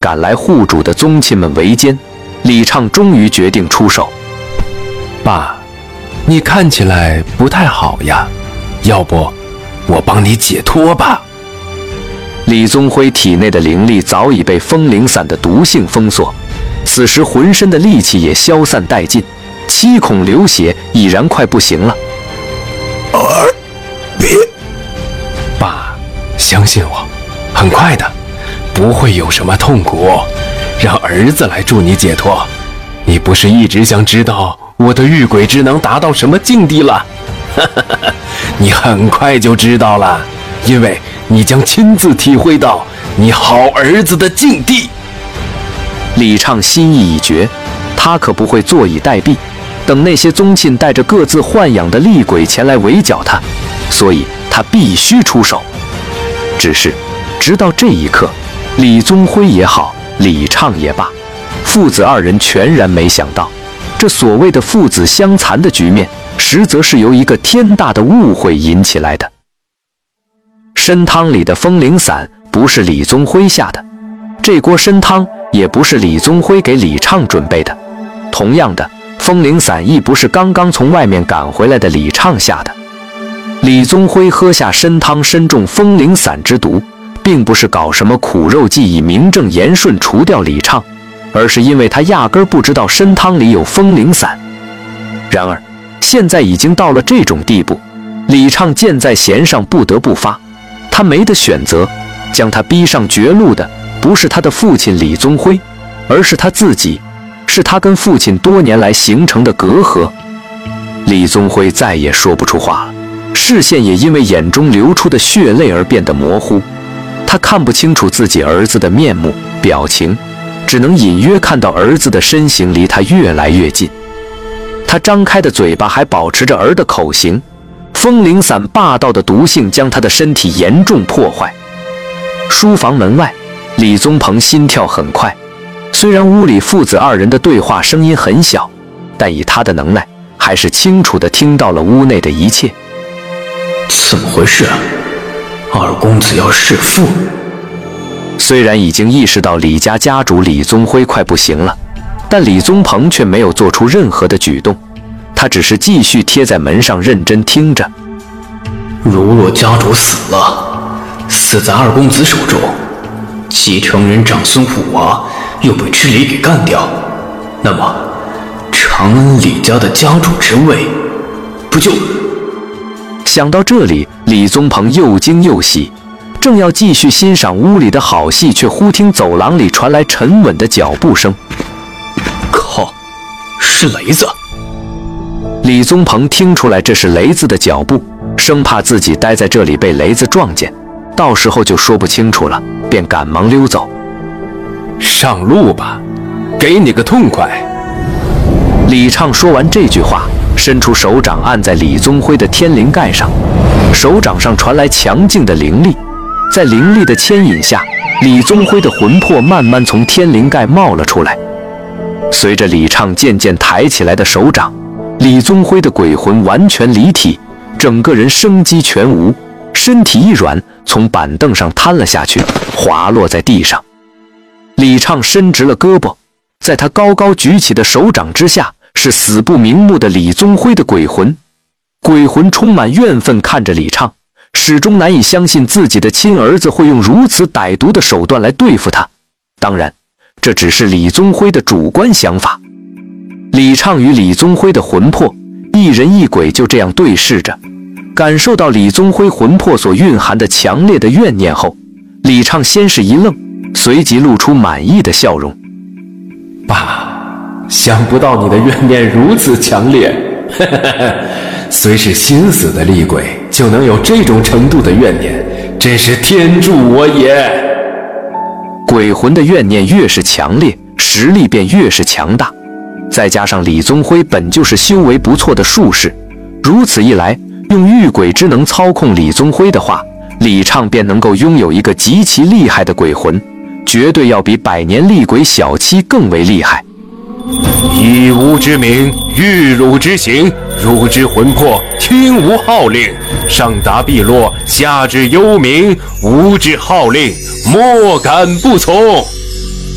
赶来护主的宗亲们围歼，李畅终于决定出手。 爸，你看起来不太好呀，要不我帮你解脱吧。 李宗辉体内的灵力早已被风灵伞的毒性封锁，此时浑身的力气也消散殆尽，七孔流血，已然快不行了。 别，爸，相信我，很快的，不会有什么痛苦，让儿子来助你解脱。你不是一直想知道我的御鬼之能达到什么境地了？你很快就知道了，因为你将亲自体会到你好儿子的境地。 李畅心意已决，他可不会坐以待毙，等那些宗亲带着各自豢养的厉鬼前来围剿他，所以他必须出手。只是直到这一刻，李宗辉也好，李畅也罢，父子二人全然没想到，这所谓的父子相残的局面，实则是由一个天大的误会引起来的。参汤里的风灵伞不是李宗辉下的，这锅参汤也不是李宗辉给李畅准备的，同样的，风灵伞亦不是刚刚从外面赶回来的李畅下的。李宗辉喝下参汤身中风灵伞之毒，并不是搞什么苦肉计以名正言顺除掉李畅，而是因为他压根不知道参汤里有风灵伞。然而现在已经到了这种地步，李畅箭在弦上不得不发，他没得选择，将他逼上绝路的不是他的父亲李宗辉，而是他自己，是他跟父亲多年来形成的隔阂。李宗辉再也说不出话了，视线也因为眼中流出的血泪而变得模糊，他看不清楚自己儿子的面目表情，只能隐约看到儿子的身形离他越来越近。他张开的嘴巴还保持着儿的口型，风灵伞霸道的毒性将他的身体严重破坏。书房门外，李宗鹏心跳很快，虽然屋里父子二人的对话声音很小，但以他的能耐，还是清楚地听到了屋内的一切。 怎么回事啊？二公子要弑父？ 虽然已经意识到李家家主李宗辉快不行了，但李宗鹏却没有做出任何的举动，他只是继续贴在门上认真听着。 如若家主死了，死在二公子手中，继承人长孙虎娃又被知礼给干掉，那么长安李家的家主之位不就…… 想到这里，李宗鹏又惊又喜，正要继续欣赏屋里的好戏，却忽听走廊里传来沉稳的脚步声。 靠，是雷子！ 李宗鹏听出来这是雷子的脚步，生怕自己待在这里被雷子撞见，到时候就说不清楚了，便赶忙溜走。 上路吧，给你个痛快！ 李畅说完这句话，伸出手掌按在李宗辉的天灵盖上，手掌上传来强劲的灵力，在灵力的牵引下，李宗辉的魂魄慢慢从天灵盖冒了出来。随着李畅渐渐抬起来的手掌，李宗辉的鬼魂完全离体，整个人生机全无，身体一软，从板凳上瘫了下去，滑落在地上。李畅伸直了胳膊，在他高高举起的手掌之下，是死不瞑目的李宗辉的鬼魂。鬼魂充满怨愤看着李畅，始终难以相信自己的亲儿子会用如此歹毒的手段来对付他。当然，这只是李宗辉的主观想法。李畅与李宗辉的魂魄一人一鬼就这样对视着，感受到李宗辉魂魄所蕴含的强烈的怨念后，李畅先是一愣，随即露出满意的笑容。 爸，想不到你的怨念如此强烈，虽是心死的厉鬼，就能有这种程度的怨念，真是天助我也。 鬼魂的怨念越是强烈，实力便越是强大，再加上李宗辉本就是修为不错的术士，如此一来，用御鬼之能操控李宗辉的话，李畅便能够拥有一个极其厉害的鬼魂，绝对要比百年厉鬼小七更为厉害。 以吾之名，御汝之行，汝之魂魄，听吾号令，上达碧落，下至幽冥，吾之号令，莫敢不从。